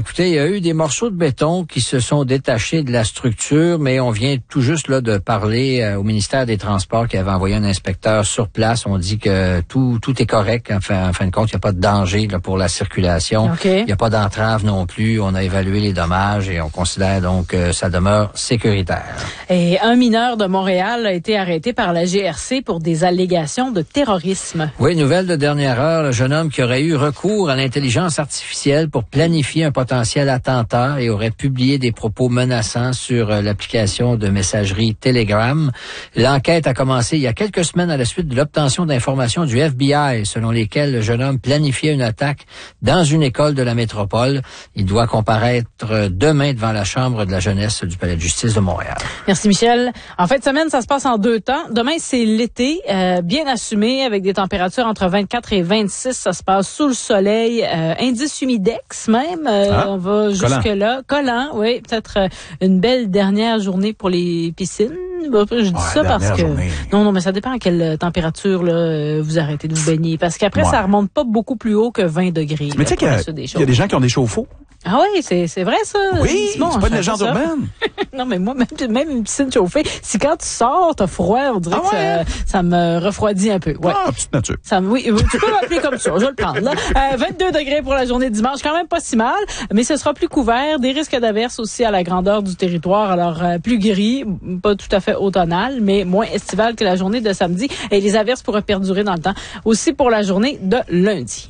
écoutez, il y a eu des morceaux de béton qui se sont détachés de la structure, mais on vient tout juste là de parler au ministère des Transports qui avait envoyé un inspecteur sur place. On dit que tout est correct. En fin de compte, il n'y a pas de danger là, pour la circulation. Okay. Il n'y a pas d'entrave non plus. On a évalué les dommages et on considère donc que ça demeure sécuritaire. Et un mineur de Montréal a été arrêté par la GRC pour des allégations de terrorisme. Oui, nouvelle de dernière heure, le jeune homme qui aurait eu recours à l'intelligence artificielle pour planifier un potentiel attentat et aurait publié des propos menaçants sur l'application de messagerie Telegram. L'enquête a commencé il y a quelques semaines à la suite de l'obtention d'informations du FBI selon lesquelles le jeune homme planifiait une attaque dans une école de la métropole. Il doit comparaître demain devant la Chambre de la jeunesse du Palais de justice de Montréal. Merci Michel. En fin de semaine, ça se passe en 2 temps. Demain, c'est l'été, bien assumé, avec des températures entre 24 et 26. Ça se passe sous le soleil, indice humidex même. On va jusque-là. Collant, oui. Peut-être une belle dernière journée pour les piscines. Je dis ça parce que... Journée. Non, mais ça dépend à quelle température là vous arrêtez de vous baigner. Parce qu'après, ça remonte pas beaucoup plus haut que 20 degrés. Mais tu sais qu'il y a des gens qui ont des chauffe-eau. Ah oui, c'est vrai ça. Oui, Simon, c'est pas une légende urbaine. Non, mais moi, même une piscine chauffée, si quand tu sors, t'as froid, on dirait que ça me refroidit un peu. Ouais. Ah, petite nature. Oui, tu peux m'appeler comme ça, je vais le prendre. Là. 22 degrés pour la journée de dimanche, quand même pas si mal, mais ce sera plus couvert. Des risques d'averses aussi à la grandeur du territoire, alors plus gris, pas tout à fait automnal, mais moins estival que la journée de samedi. Et les averses pourraient perdurer dans le temps, aussi pour la journée de lundi.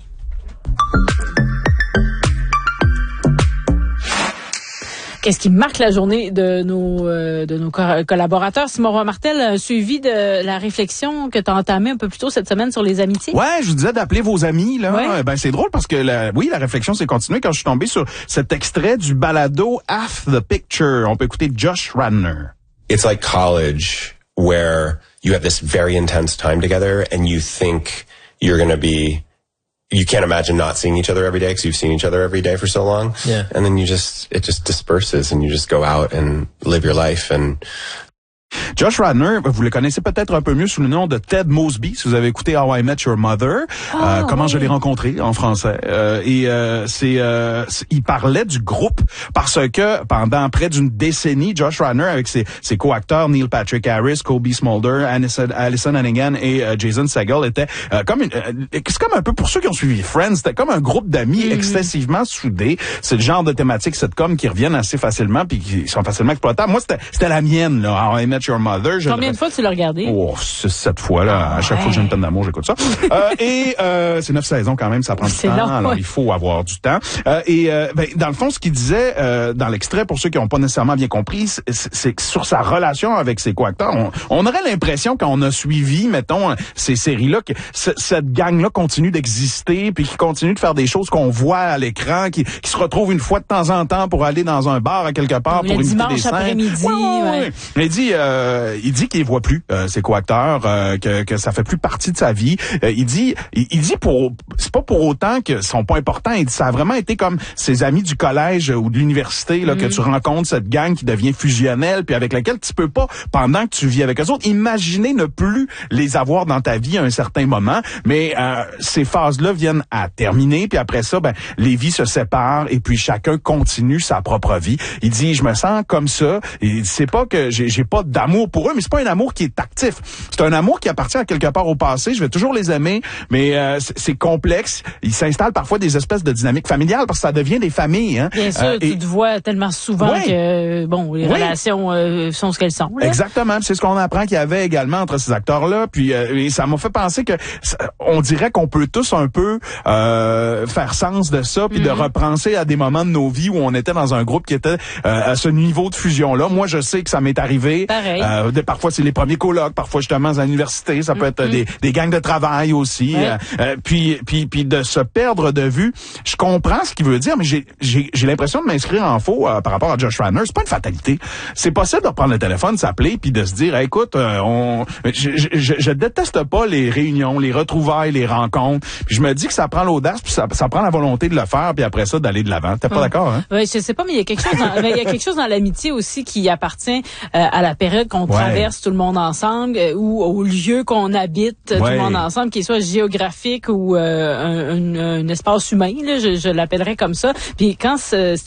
Qu'est-ce qui marque la journée de nos collaborateurs? Simon Roy-Martel, un suivi de la réflexion que tu as entamée un peu plus tôt cette semaine sur les amitiés. Ouais, je vous disais d'appeler vos amis, là. Ouais. Ben, c'est drôle parce que la réflexion s'est continuée quand je suis tombé sur cet extrait du balado Half the Picture. On peut écouter Josh Radnor. It's like college where you have this very intense time together and you think you're going to be, you can't imagine not seeing each other every day because you've seen each other every day for so long. Yeah. And then it just disperses and you just go out and live your life. And Josh Radnor, vous le connaissez peut-être un peu mieux sous le nom de Ted Mosby, si vous avez écouté How I Met Your Mother, comment je l'ai rencontré en français. Il parlait du groupe parce que pendant près d'une décennie, Josh Radnor avec ses co-acteurs Neil Patrick Harris, Kobe Smolder, Alyson Hannigan et Jason Segel étaient c'est comme un peu pour ceux qui ont suivi Friends, c'était comme un groupe d'amis excessivement soudés. C'est le genre de thématique sitcom qui reviennent assez facilement puis qui sont facilement exploitables. Moi, c'était la mienne, là. How I Met Your Mother. Combien de fois tu l'as regardé? 7 fois, là. À chaque fois que j'ai une peine d'amour, j'écoute ça. C'est 9 saisons quand même, ça prend du temps. Long, alors, il faut avoir du temps. Dans le fond, ce qu'il disait dans l'extrait, pour ceux qui n'ont pas nécessairement bien compris, c'est que sur sa relation avec ses co-acteurs, on aurait l'impression quand on a suivi, mettons, ces séries-là, que cette gang-là continue d'exister, puis qui continue de faire des choses qu'on voit à l'écran, qui se retrouvent une fois de temps en temps pour aller dans un bar à quelque part pour imiter des scènes. Après-midi. Ouais. Il dit qu'il voit plus ses co-acteurs, que ça fait plus partie de sa vie. Il dit c'est pas pour autant que sont pas importants. Il dit ça a vraiment été comme ses amis du collège ou de l'université là que tu rencontres cette gang qui devient fusionnelle puis avec laquelle tu peux pas pendant que tu vis avec eux autres imaginer ne plus les avoir dans ta vie à un certain moment. Mais ces phases-là viennent à terminer puis après ça les vies se séparent et puis chacun continue sa propre vie. Il dit je me sens comme ça. Et c'est pas que j'ai pas d'amour pour eux, mais c'est pas un amour qui est actif. C'est un amour qui appartient à quelque part au passé. Je vais toujours les aimer, mais c'est complexe. Il s'installe parfois des espèces de dynamiques familiales parce que ça devient des familles. Hein? Bien sûr, tu te vois tellement souvent que les relations sont ce qu'elles sont. Là. Exactement. C'est ce qu'on apprend qu'il y avait également entre ces acteurs-là. Puis et ça m'a fait penser que on dirait qu'on peut tous un peu faire sens de ça, puis de repenser à des moments de nos vies où on était dans un groupe qui était à ce niveau de fusion-là. Moi, je sais que ça m'est arrivé. Parfois, c'est les premiers colocs, parfois justement à l'université, ça peut être des gangs de travail aussi. Puis de se perdre de vue, je comprends ce qu'il veut dire, mais j'ai l'impression de m'inscrire en faux par rapport à Josh Radnor. C'est pas une fatalité. C'est possible de prendre le téléphone, s'appeler, puis de se dire, hey, écoute, je déteste pas les réunions, les retrouvailles, les rencontres. Puis je me dis que ça prend l'audace, puis ça prend la volonté de le faire, puis après ça d'aller de l'avant. T'es pas d'accord, hein? Oui, je sais pas, mais il y a quelque chose dans l'amitié aussi qui appartient à la période qu'on traverse tout le monde ensemble ou au lieu qu'on habite tout le monde ensemble, qu'il soit géographique ou un espace humain, là, je l'appellerais comme ça. Puis quand